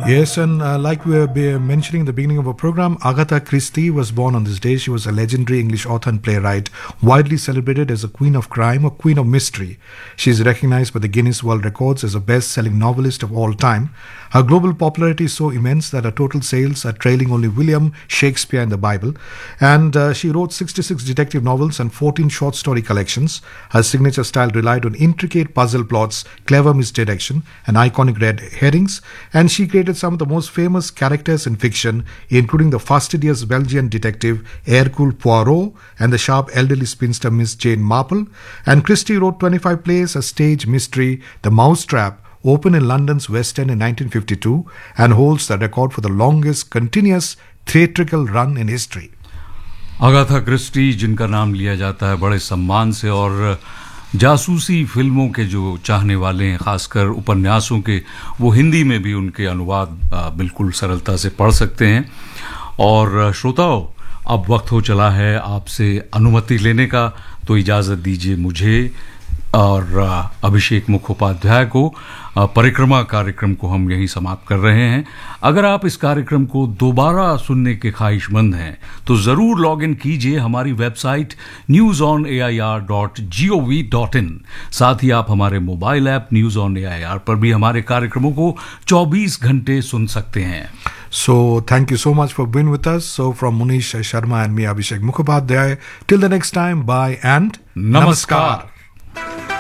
Yes, and like we were mentioning in the beginning of our program, Agatha Christie was born on this day. She was a legendary English author and playwright, widely celebrated as a queen of crime or queen of mystery. She is recognized by the Guinness World Records as a best-selling novelist of all time. Her global popularity is so immense that her total sales are trailing only William Shakespeare and the Bible. And she wrote 66 detective novels and 14 short story collections. Her signature style relied on intricate puzzle plots, clever misdirection, and iconic red herrings. And she created some of the most famous characters in fiction, including the fastidious Belgian detective Hercule Poirot and the sharp elderly spinster Miss Jane Marple. And Christie wrote 25 plays, a stage mystery, The Mousetrap, opened in London's West End in 1952 and holds the record for the longest continuous theatrical run in history. Agatha Christie, जिनका नाम लिया जाता है बड़े सम्मान से, और जासूसी फिल्मों के जो चाहने वाले हैं, खासकर उपन्यासों के, वो हिंदी में भी उनके अनुवाद बिल्कुल सरलता से पढ़ सकते हैं. और श्रोताओं, अब वक्त हो चला है आपसे अनुमति लेने का, तो इजाज़त दीजिए मुझे और अभिषेक मुखोपाध्याय को. परिक्रमा कार्यक्रम को हम यहीं समाप्त कर रहे हैं. अगर आप इस कार्यक्रम को दोबारा सुनने के ख्वाहिशमंद हैं तो ज़रूर लॉग इन कीजिए हमारी वेबसाइट newsonair.gov.in. साथ ही आप हमारे mobile app news on AIR पर भी हमारे कार्यक्रमों को 24 घंटे सुन सकते हैं. So, thank you so much for being with us. So, from Munish Sharma and me, Abhishek Mukhopadhyay, till the next time, bye and Namaskar.